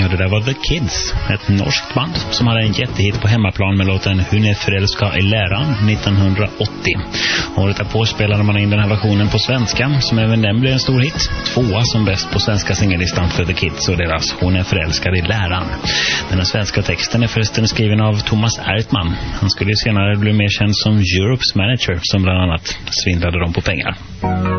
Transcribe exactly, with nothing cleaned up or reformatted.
Det där var The Kids, ett norskt band som hade en jättehit på hemmaplan med låten Hon är förälskad i läran nittonhundraåttio. Året därpå spelade man in den här versionen på svenska, som även den blev en stor hit. Tvåa som bäst på svenska singellistan för The Kids och deras Hon är förälskad i läran. Den här svenska texten är förresten skriven av Thomas Ertman. Han skulle senare bli mer känd som Europes manager, som bland annat svindlade dem på pengar.